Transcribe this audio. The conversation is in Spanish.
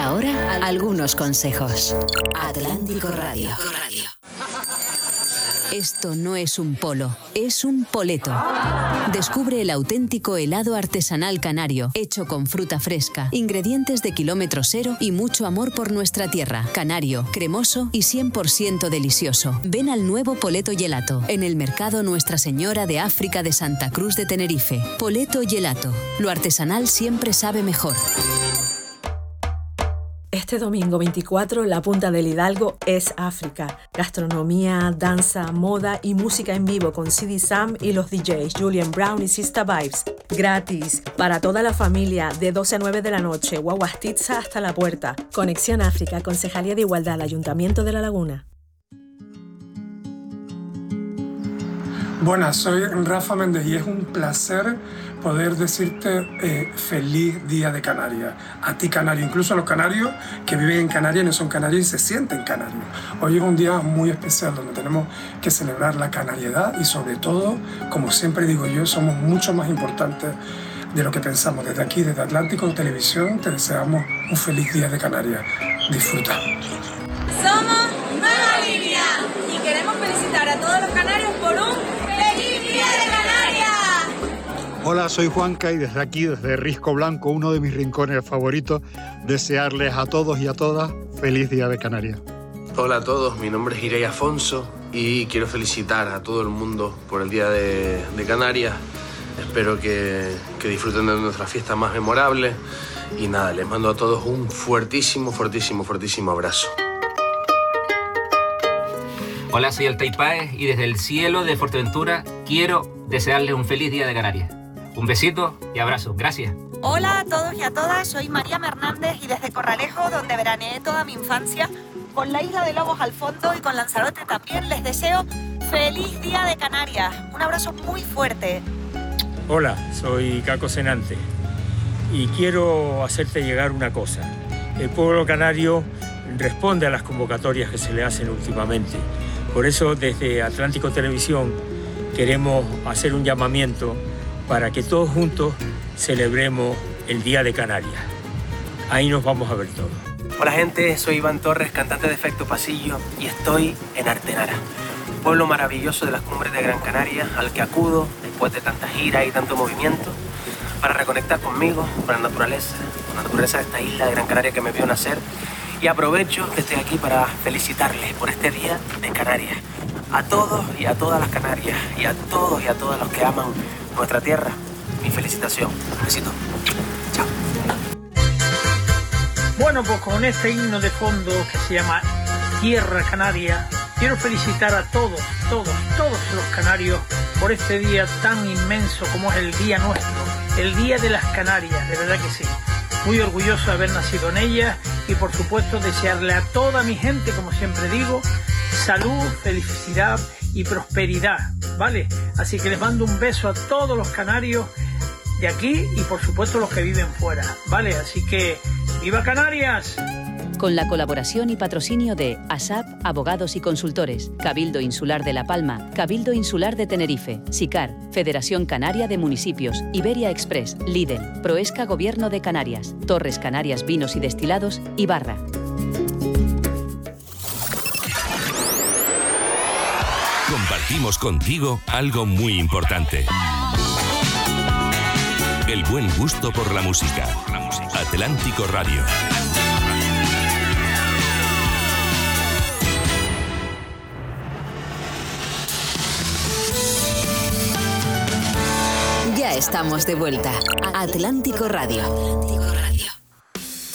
ahora, algunos consejos. Atlántico Radio. Esto no es un polo, es un poleto. Descubre el auténtico helado artesanal canario, hecho con fruta fresca, ingredientes de kilómetro cero y mucho amor por nuestra tierra. Canario, cremoso y 100% delicioso. Ven al nuevo Poleto Gelato, en el mercado Nuestra Señora de África de Santa Cruz de Tenerife. Poleto Gelato. Lo artesanal siempre sabe mejor. Este domingo 24, la Punta del Hidalgo es África. Gastronomía, danza, moda y música en vivo con CD Sam y los DJs Julian Brown y Sista Vibes. Gratis, para toda la familia, de 12 a 9 de la noche, Guaguastitza hasta la puerta. Conexión África, Concejalía de Igualdad, Ayuntamiento de La Laguna. Buenas, soy Rafa Méndez y es un placer poder decirte feliz día de Canarias. A ti, canario, incluso a los canarios que viven en Canarias y no son canarios y se sienten canarios. Hoy es un día muy especial donde tenemos que celebrar la canariedad y sobre todo, como siempre digo yo, somos mucho más importantes de lo que pensamos. Desde aquí, desde Atlántico Televisión, te deseamos un feliz día de Canarias. Disfruta. Somos Nueva Línea y queremos felicitar a todos los canarios por un ¡Feliz Día de Canarias! Hola, soy Juanca y desde aquí, desde Risco Blanco, uno de mis rincones favoritos, desearles a todos y a todas feliz Día de Canarias. Hola a todos, mi nombre es Irey Afonso y quiero felicitar a todo el mundo por el Día de Canarias. Espero que disfruten de nuestra fiesta más memorable y nada, les mando a todos un fuertísimo abrazo. Hola, soy Altai Páez y desde el cielo de Fuerteventura quiero desearles un feliz Día de Canarias. Un besito y abrazo. Gracias. Hola a todos y a todas, soy María Hernández y desde Corralejo, donde veraneé toda mi infancia, con la isla de Lobos al fondo y con Lanzarote también, les deseo feliz Día de Canarias. Un abrazo muy fuerte. Hola, soy Caco Senante y quiero hacerte llegar una cosa. El pueblo canario responde a las convocatorias que se le hacen últimamente. Por eso, desde Atlántico Televisión, queremos hacer un llamamiento para que todos juntos celebremos el Día de Canarias. Ahí nos vamos a ver todos. Hola gente, soy Iván Torres, cantante de Efecto Pasillo y estoy en Artenara, un pueblo maravilloso de las cumbres de Gran Canaria al que acudo después de tanta gira y tanto movimiento para reconectar conmigo, con la naturaleza de esta isla de Gran Canaria que me vio nacer. Y aprovecho que estoy aquí para felicitarles por este Día de Canarias. A todos y a todas las Canarias y a todos y a todas los que aman nuestra tierra, mi felicitación. Un besito. Chao. Bueno, pues con este himno de fondo que se llama Tierra Canaria, quiero felicitar a todos los canarios por este día tan inmenso como es el día nuestro, el Día de las Canarias, de verdad que sí. Muy orgulloso de haber nacido en ella y por supuesto desearle a toda mi gente, como siempre digo, salud, felicidad y prosperidad, ¿vale? Así que les mando un beso a todos los canarios de aquí y por supuesto los que viven fuera, ¿vale? Así que ¡viva Canarias! Con la colaboración y patrocinio de ASAP, Abogados y Consultores, Cabildo Insular de La Palma, Cabildo Insular de Tenerife, SICAR, Federación Canaria de Municipios, Iberia Express, Lidl, Proesca Gobierno de Canarias, Torres Canarias Vinos y Destilados y Barra. Compartimos contigo algo muy importante. El buen gusto por la música. Atlántico Radio. Ya estamos de vuelta. Atlántico Radio.